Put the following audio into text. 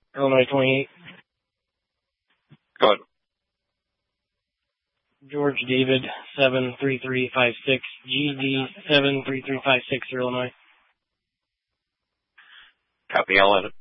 Illinois 28. Go ahead. George David 73356. GD 73356, Illinois. Copy, I'll edit.